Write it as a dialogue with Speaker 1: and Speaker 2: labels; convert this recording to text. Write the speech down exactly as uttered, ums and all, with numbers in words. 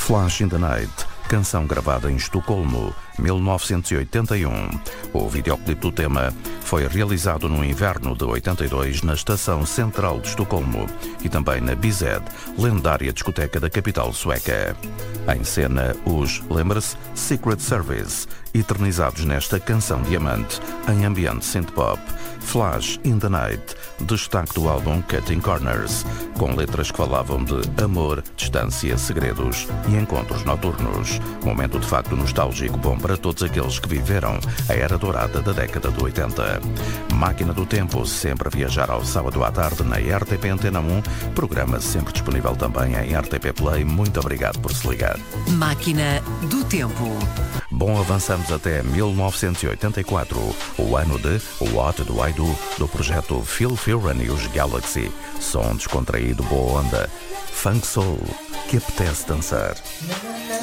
Speaker 1: Flash in the Night, canção gravada em Estocolmo, mil novecentos e oitenta e um. O videoclipe do tema foi realizado no inverno de oitenta e dois na Estação Central de Estocolmo e também na B Z, lendária discoteca da capital sueca. Em cena, os, lembra-se, Secret Service, eternizados nesta canção diamante, em ambiente synth-pop. Flash in the Night, destaque do álbum Cutting Corners, com letras que falavam de amor, distância, segredos e encontros noturnos. Momento de facto nostálgico bom para todos aqueles que viveram a era dourada da década de oitenta. Máquina do Tempo, sempre a viajar ao sábado à tarde na R T P Antena um, programa sempre disponível também em R T P Play. Muito obrigado por se ligar.
Speaker 2: Máquina do Tempo.
Speaker 1: Bom, avançamos até mil novecentos e oitenta e quatro, o ano de What Do I Do, do projeto Phil Fearon e os Galaxy. Som descontraído, boa onda, funk soul, que apetece dançar.